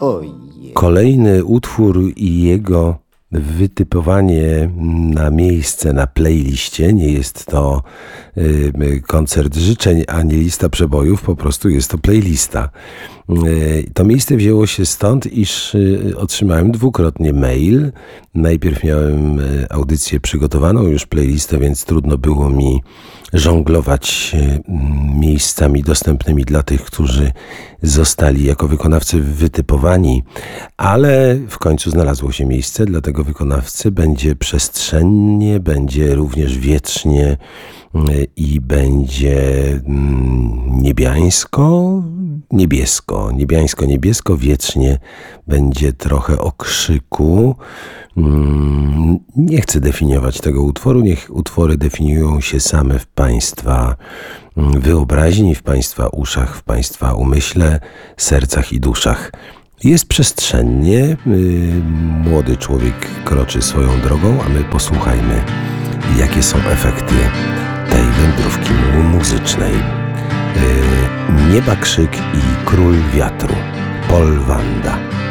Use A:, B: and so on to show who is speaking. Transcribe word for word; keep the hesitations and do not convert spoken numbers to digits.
A: Ojej.
B: Kolejny utwór i jego wytypowanie na miejsce na playliście. Nie jest to y, koncert życzeń ani lista przebojów, po prostu jest to playlista. Y, to miejsce wzięło się stąd, iż y, otrzymałem dwukrotnie mail. Najpierw miałem y, audycję przygotowaną, już playlistę, więc trudno było mi żonglować y, miejscami dostępnymi dla tych, którzy zostali jako wykonawcy wytypowani, ale w końcu znalazło się miejsce dla tego wykonawcy. Będzie przestrzennie, będzie również wiecznie i będzie niebiańsko, niebiesko, niebiańsko, niebiesko, wiecznie będzie trochę okrzyku. Nie chcę definiować tego utworu, niech utwory definiują się same w Państwa wyobraźni, w Państwa uszach, w Państwa umyśle, sercach i duszach. Jest przestrzennie, młody człowiek kroczy swoją drogą, a my posłuchajmy, jakie są efekty tej wędrówki muzycznej. Nieba krzyk i król wiatru, Paul Wanda.